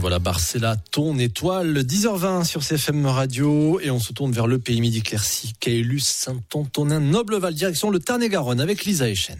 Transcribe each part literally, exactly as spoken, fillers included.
voilà, Barcella, ton étoile, dix heures vingt sur C F M Radio, et on se tourne vers le pays Midi-Quercy, Caylus, Saint-Antonin, Nobleval, direction le Tarn-et-Garonne avec Lisa Echen.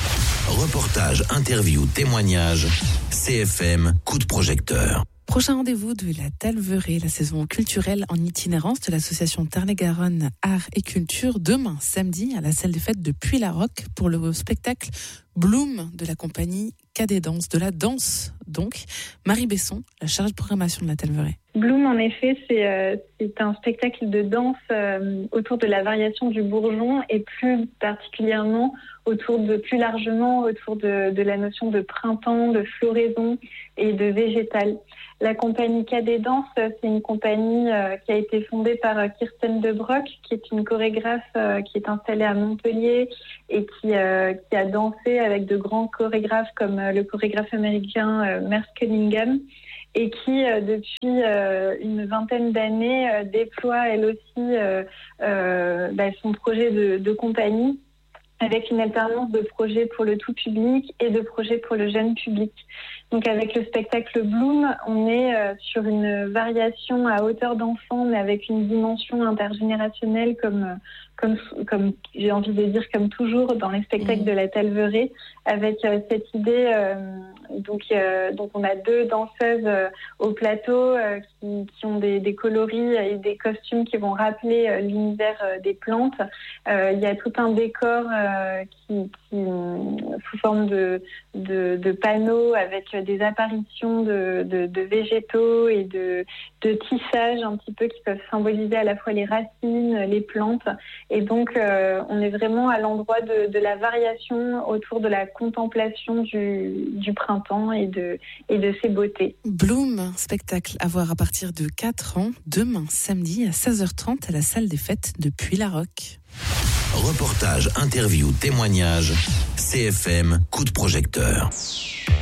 Reportage, interview, témoignage, C F M, coup de projecteur. Prochain rendez-vous de la Talverée, la saison culturelle en itinérance de l'association Tarn-et-Garonne Art et Culture, demain samedi à la salle des fêtes de Puy-la-Roque pour le spectacle Bloom de la compagnie Cadet Danse, de la danse donc. Marie Besson, la chargée de programmation de la Talverée. Bloom, en effet, c'est, euh, c'est un spectacle de danse euh, autour de la variation du bourgeon et plus particulièrement autour de, plus largement autour de, de la notion de printemps, de floraison et de végétal. La compagnie Cadet Danse, c'est une compagnie euh, qui a été fondée par euh, Kirsten De Broek, qui est une chorégraphe euh, qui est installée à Montpellier et qui, euh, qui a dansé avec de grands chorégraphes comme euh, le chorégraphe américain euh, Merce Cunningham, et qui, euh, depuis euh, une vingtaine d'années, euh, déploie elle aussi euh, euh, bah, son projet de, de compagnie, avec une alternance de projets pour le tout public et de projets pour le jeune public. Donc avec le spectacle Bloom, on est euh, sur une variation à hauteur d'enfant, mais avec une dimension intergénérationnelle, comme, comme, comme j'ai envie de dire, comme toujours dans les spectacles mmh. de la Talverée, avec euh, cette idée, euh, donc, euh, donc on a deux danseuses euh, au plateau euh, qui, qui ont des, des coloris et des costumes qui vont rappeler euh, l'univers euh, des plantes. Euh, il y a tout un décor euh, qui, qui sous forme de, de, de panneaux avec des apparitions de, de, de végétaux et de, de tissages un petit peu qui peuvent symboliser à la fois les racines, les plantes. Et donc, euh, on est vraiment à l'endroit de, de la variation autour de la contemplation du, du printemps et de, et de ses beautés. Bloom, spectacle à voir à partir de quatre ans, demain samedi à seize heures trente à la salle des fêtes de Puy-la-Roque. Reportage, interview, témoignage, C F M, coup de projecteur.